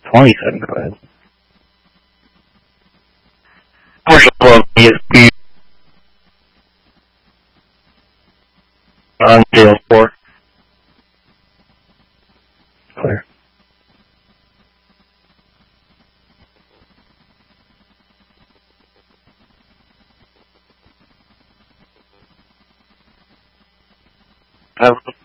27, go ahead. Commercial of ESP on Salesforce. Clear. Have